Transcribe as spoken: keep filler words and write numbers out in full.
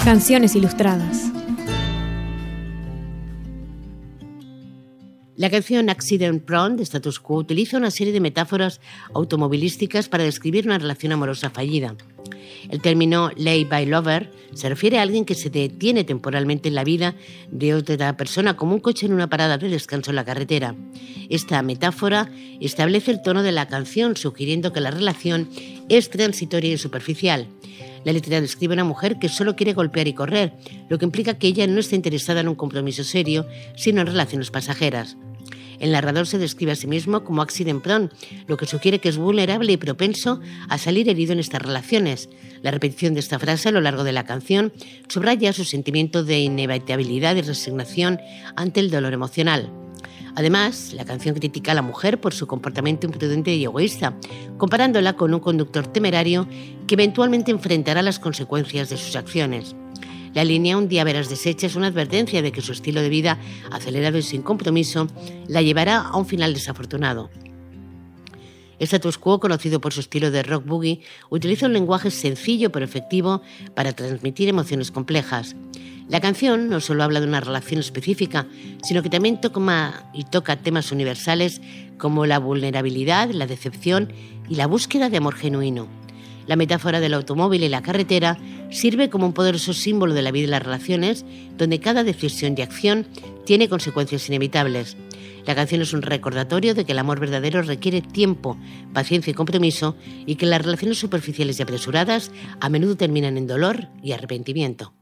Canciones ilustradas. La canción Accident Prone de Status Quo utiliza una serie de metáforas automovilísticas para describir una relación amorosa fallida. El término lay-by lover se refiere a alguien que se detiene temporalmente en la vida de otra persona, como un coche en una parada de descanso en la carretera. Esta metáfora establece el tono de la canción, sugiriendo que la relación es transitoria y superficial. La letra describe a una mujer que solo quiere golpear y correr, lo que implica que ella no está interesada en un compromiso serio, sino en relaciones pasajeras. El narrador se describe a sí mismo como accident prone, lo que sugiere que es vulnerable y propenso a salir herido en estas relaciones. La repetición de esta frase a lo largo de la canción subraya su sentimiento de inevitabilidad y resignación ante el dolor emocional. Además, la canción critica a la mujer por su comportamiento imprudente y egoísta, comparándola con un conductor temerario que eventualmente enfrentará las consecuencias de sus acciones. La línea "un día verás deshecha" es una advertencia de que su estilo de vida acelerado y sin compromiso la llevará a un final desafortunado. Status Quo, conocido por su estilo de rock boogie, utiliza un lenguaje sencillo pero efectivo para transmitir emociones complejas. La canción no solo habla de una relación específica, sino que también toca y toca temas universales como la vulnerabilidad, la decepción y la búsqueda de amor genuino. La metáfora del automóvil y la carretera sirve como un poderoso símbolo de la vida y las relaciones, donde cada decisión y acción tiene consecuencias inevitables. La canción es un recordatorio de que el amor verdadero requiere tiempo, paciencia y compromiso, y que las relaciones superficiales y apresuradas a menudo terminan en dolor y arrepentimiento.